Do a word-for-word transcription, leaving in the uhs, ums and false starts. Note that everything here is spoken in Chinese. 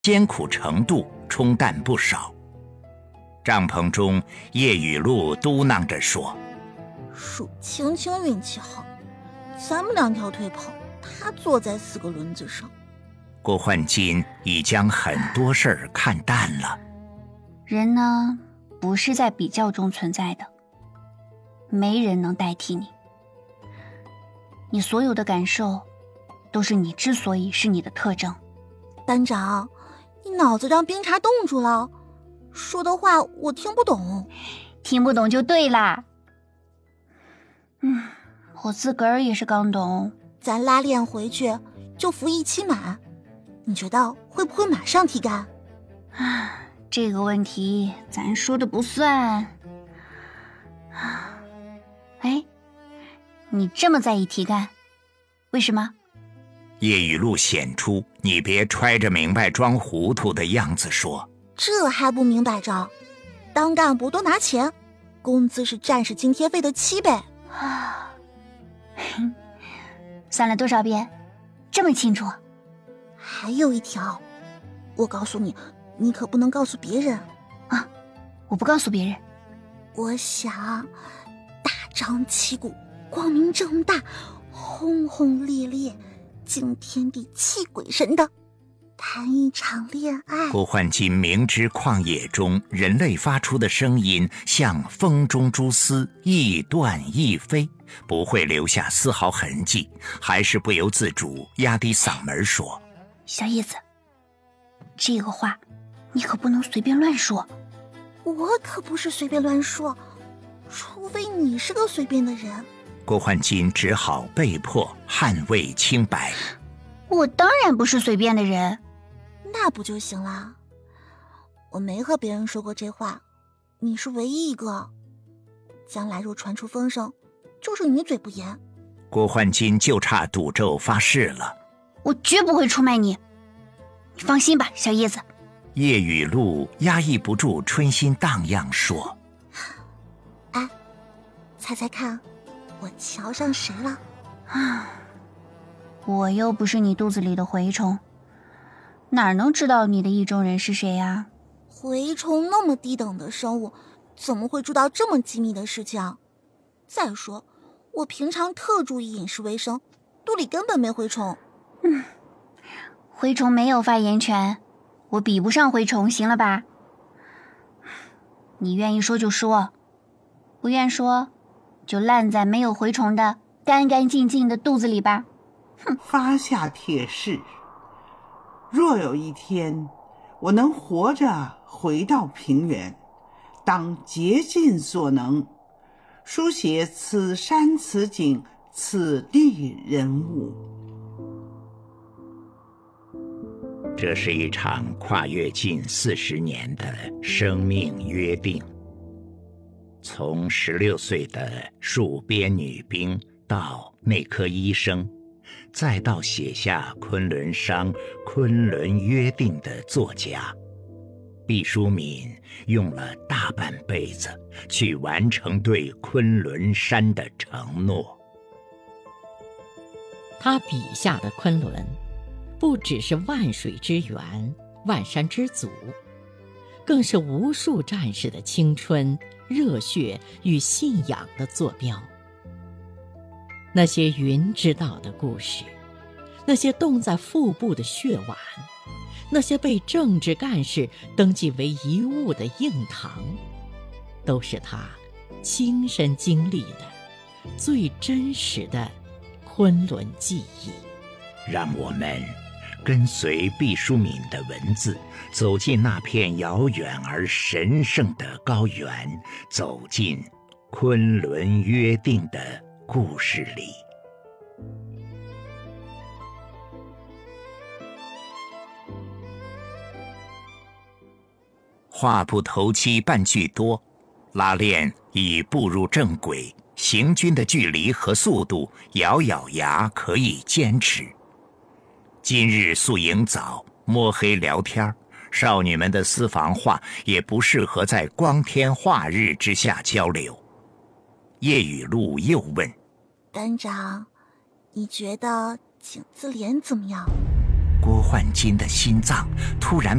艰苦程度冲淡不少。帐篷中，叶雨露嘟囔着说： 数青青运气好，咱们两条腿跑，他坐在四个轮子上。 郭焕金已将很多事儿看淡了。 人呢，不是在比较中存在的，没人能代替你。你所有的感受，都是你之所以是你的特征。 班长，你脑子让冰碴冻住了，说的话我听不懂。 听不懂就对啦。嗯，我自个儿也是刚懂。 咱拉练回去就服役期满，你觉得会不会马上提干？ 啊，这个问题咱说的不算。哎，你这么在意提干，为什么？ 叶雨露显出你别揣着明白装糊涂的样子说： 这还不明摆着？当干部多拿钱，工资是战士津贴费的七倍。 啊，算了多少遍？这么清楚？ 还有一条，我告诉你，你可不能告诉别人啊！我不告诉别人。 我想大张旗鼓，光明正大，轰轰烈烈，惊天地泣鬼神的谈一场恋爱。 郭焕金明知旷野中人类发出的声音像风中蛛丝，易断易飞，不会留下丝毫痕迹，还是不由自主压低嗓门说： 小叶子，这个话你可不能随便乱说。 我可不是随便乱说，除非你是个随便的人。 郭焕金只好被迫捍卫清白。 我当然不是随便的人。 那不就行了？我没和别人说过这话，你是唯一一个。将来若传出风声，就是你嘴不严。 郭焕金就差赌咒发誓了。 我绝不会出卖你，你放心吧，小叶子。 叶雨露压抑不住春心荡漾说： 哎，猜猜看，我瞧上谁了？ 啊，我又不是你肚子里的蛔虫，哪能知道你的意中人是谁呀？ 蛔虫那么低等的生物，怎么会知道这么机密的事情？再说，我平常特注意饮食卫生，肚里根本没蛔虫。 嗯，蛔虫没有发言权，我比不上蛔虫，行了吧？你愿意说就说，不愿说，就烂在没有蛔虫的干干净净的肚子里吧。 哼！发下铁誓，若有一天我能活着回到平原，当竭尽所能书写此山此景此地人物。 这是一场跨越近四十年的生命约定。从十六岁的戍边女兵到内科医生，再到写下昆仑商、昆仑约定的作家，毕淑敏用了大半辈子去完成对昆仑山的承诺。 他笔下的昆仑，不只是万水之源、万山之祖，更是无数战士的青春、热血与信仰的坐标。那些云知道的故事，那些冻在腹部的血碗，那些被政治干事登记为遗物的硬糖，都是他亲身经历的最真实的昆仑记忆。 让我们跟随毕淑敏的文字，走进那片遥远而神圣的高原，走进昆仑约定的故事里。话不投机半句多，拉练已步入正轨，行军的距离和速度咬咬牙可以坚持。今日宿营早，摸黑聊天，少女们的私房话也不适合在光天化日之下交流。叶雨露又问： 班长，你觉得景自怜怎么样？ 郭焕金的心脏突然